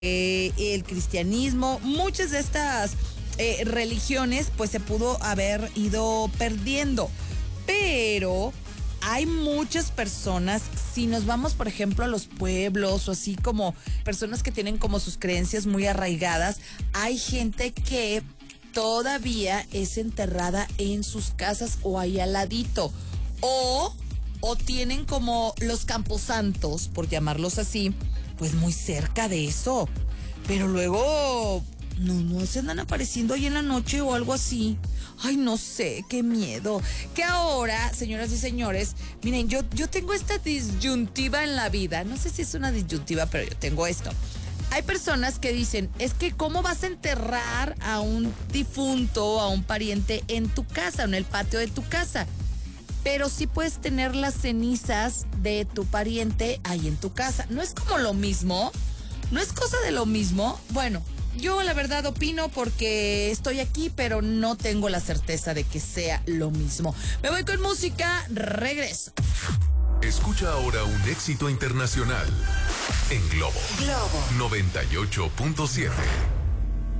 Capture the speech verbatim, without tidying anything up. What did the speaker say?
eh, el cristianismo, muchas de estas eh, religiones pues se pudo haber ido perdiendo, pero hay muchas personas, si nos vamos por ejemplo a los pueblos o así como personas que tienen como sus creencias muy arraigadas, hay gente que todavía es enterrada en sus casas o ahí al ladito, o, o tienen como los camposantos, por llamarlos así, pues muy cerca de eso, pero luego no, no se andan apareciendo ahí en la noche o algo así. Ay, no sé, qué miedo. Que ahora, señoras y señores, miren, yo, yo tengo esta disyuntiva en la vida. No sé si es una disyuntiva, pero yo tengo esto. Hay personas que dicen, es que ¿cómo vas a enterrar a un difunto, a un pariente en tu casa, en el patio de tu casa? Pero sí puedes tener las cenizas de tu pariente ahí en tu casa. ¿No es como lo mismo? ¿No es cosa de lo mismo? Bueno, yo la verdad opino porque estoy aquí, pero no tengo la certeza de que sea lo mismo. Me voy con música, regreso. Escucha ahora un éxito internacional en Globo. Globo noventa y ocho punto siete.